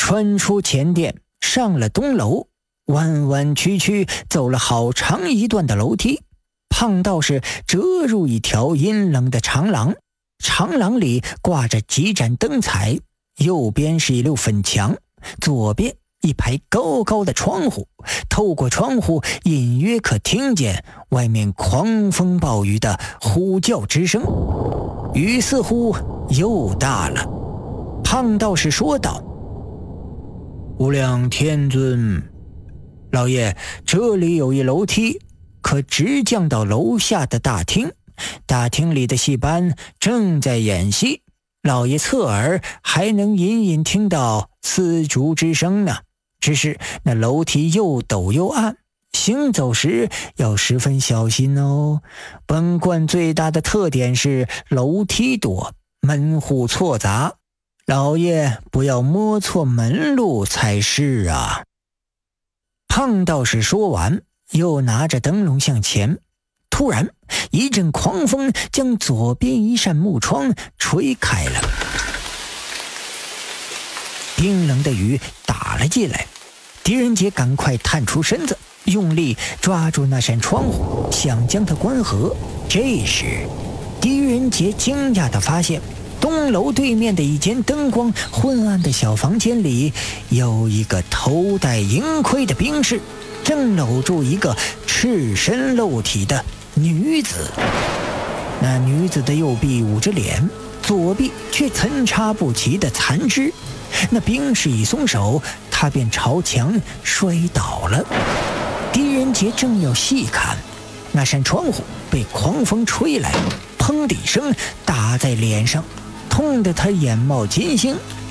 穿出前殿，上了东楼，弯弯曲曲走了好长一段的楼梯，胖道士折入一条阴冷的长廊，长廊里挂着几盏灯彩，右边是一溜粉墙，左边一排高高的窗户，透过窗户隐约可听见外面狂风暴雨的呼叫之声。雨似乎又大了，胖道士说道：无量天尊，老爷，这里有一楼梯，可直降到楼下的大厅，大厅里的戏班正在演戏，老爷侧耳还能隐隐听到丝竹之声呢。只是那楼梯又陡又暗，行走时要十分小心哦。本观最大的特点是楼梯多，门户错杂，老爷不要摸错门路才是啊。胖道士说完，又拿着灯笼向前，突然一阵狂风将左边一扇木窗吹开了，冰冷的雨打了进来。狄仁杰赶快探出身子，用力抓住那扇窗户，想将它关合。这时狄仁杰惊讶地发现，东楼对面的一间灯光昏暗的小房间里，有一个头戴银盔的兵士，正搂住一个赤身露体的女子。那女子的右臂捂着脸，左臂却参差不齐的残肢。那兵士一松手，他便朝墙摔倒了。狄仁杰正要细看，那扇窗户被狂风吹来，砰的一声打在脸上，痛得他眼冒金星，